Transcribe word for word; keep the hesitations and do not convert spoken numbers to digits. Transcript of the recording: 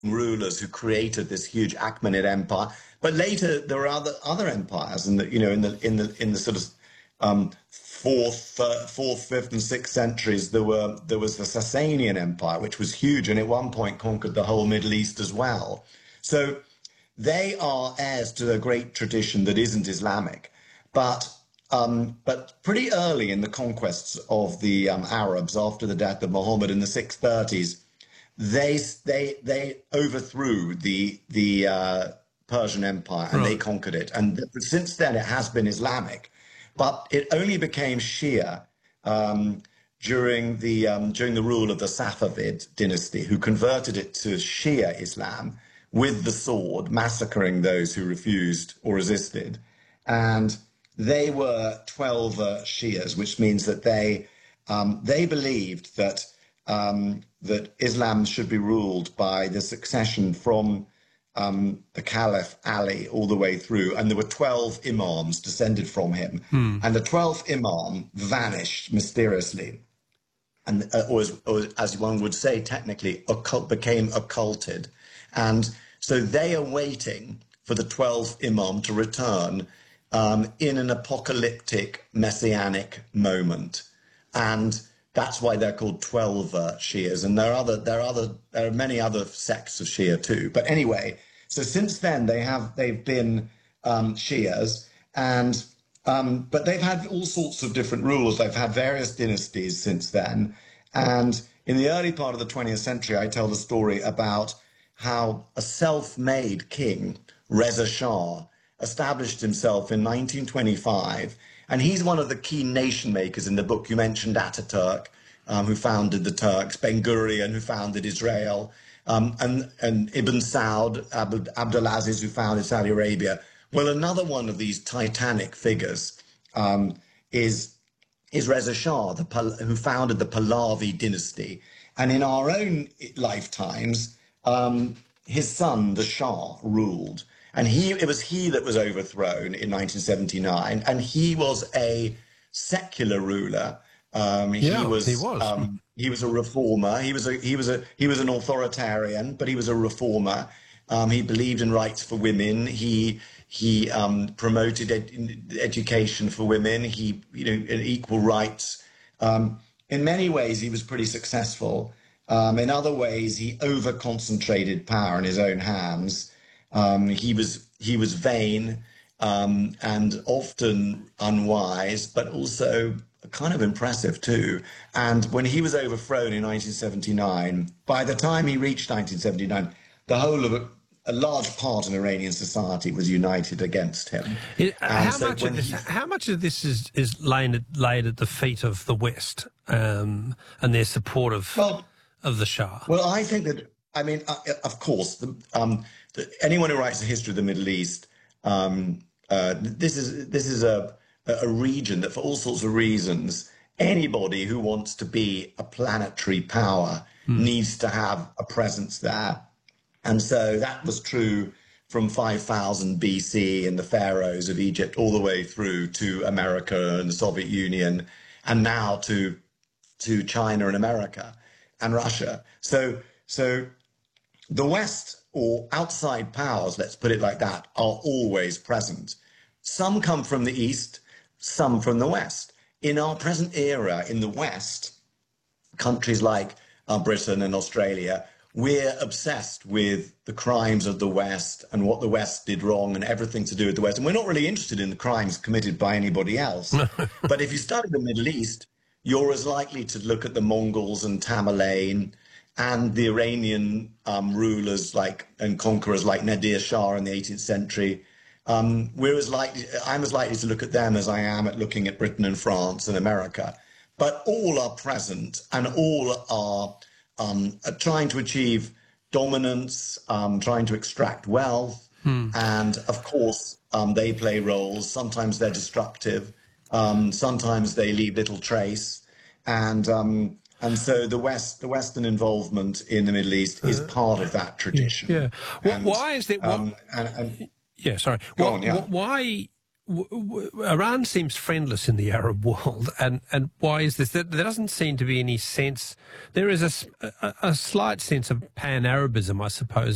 rulers who created this huge Achaemenid empire. But later there were other other empires, and you know, in the in the in the sort of um, fourth, uh, fourth, fifth, and sixth centuries, there were there was the Sasanian Empire, which was huge, and at one point conquered the whole Middle East as well. So they are heirs to a great tradition that isn't Islamic, but um, but pretty early in the conquests of the um, Arabs after the death of Muhammad in the six thirties. They they they overthrew the the uh, Persian Empire and right. they conquered it, and since then it has been Islamic, but it only became Shia um, during the um, during the rule of the Safavid dynasty, who converted it to Shia Islam with the sword, massacring those who refused or resisted, and they were twelve uh, Shias, which means that they um, they believed that. Um, that Islam should be ruled by the succession from um, the Caliph Ali all the way through. And there were twelve imams descended from him. Hmm. And the twelfth imam vanished mysteriously. And uh, or, as, or as one would say, technically, occult, became occulted. And so they are waiting for the twelfth imam to return um, in an apocalyptic messianic moment. And that's why they're called twelve uh, Shias, and there are other there are other there are many other sects of Shia too. But anyway, so since then they have they've been um, Shias, and um, but they've had all sorts of different rulers. They've had various dynasties since then, and in the early part of the twentieth century, I tell the story about how a self-made king, Reza Shah, established himself in nineteen twenty-five. And he's one of the key nation makers in the book. You mentioned Ataturk, um, who founded the Turks, Ben Gurion, who founded Israel, um, and, and Ibn Saud, Abd, Abdulaziz, who founded Saudi Arabia. Well, another one of these titanic figures um, is, is Reza Shah, the, who founded the Pahlavi dynasty. And in our own lifetimes, um, his son, the Shah, ruled. And he, it was he that was overthrown in nineteen seventy-nine, and he was a secular ruler. Um, yeah, he was. He was. Um, he was a reformer. He was a. He was a. He was an authoritarian, but he was a reformer. Um, he believed in rights for women. He he um, promoted ed education for women. He you know equal rights. Um, in many ways, he was pretty successful. Um, in other ways, he over concentrated power in his own hands. Um, he was he was vain um, and often unwise, but also kind of impressive too. And when he was overthrown in nineteen seventy-nine, by the time he reached nineteen seventy-nine, the whole of a, a large part of Iranian society was united against him. It, how, so much of this, he, how much of this is is laid at, laid at the feet of the West um, and their support of well, of the Shah? Well, I think that. I mean, uh, of course, the, um, the, anyone who writes the history of the Middle East, um, uh, this is this is a, a region that, for all sorts of reasons, anybody who wants to be a planetary power mm. needs to have a presence there. And so that was true from five thousand B C and the pharaohs of Egypt all the way through to America and the Soviet Union, and now to to China and America and Russia. So so. The West, or outside powers, let's put it like that, are always present. Some come from the East, some from the West. In our present era in the West, countries like uh, Britain and Australia, we're obsessed with the crimes of the West and what the West did wrong and everything to do with the West. And we're not really interested in the crimes committed by anybody else. But if you study the Middle East, you're as likely to look at the Mongols and Tamerlane and the Iranian um, rulers like and conquerors like Nadir Shah in the eighteenth century. Um, we're as likely, I'm as likely to look at them as I am at looking at Britain and France and America. But all are present, and all are, um, are trying to achieve dominance, um, trying to extract wealth. Hmm. And of course, um, they play roles. Sometimes they're destructive. Um, sometimes they leave little trace. And um, And so the West, the Western involvement in the Middle East is part of that tradition. Yeah. yeah. And, why is that? Um, and, and, yeah, sorry. Go why, on, yeah. why w w Iran seems friendless in the Arab world, and and why is this? There, there doesn't seem to be any sense. There is a, a, a slight sense of pan-Arabism, I suppose.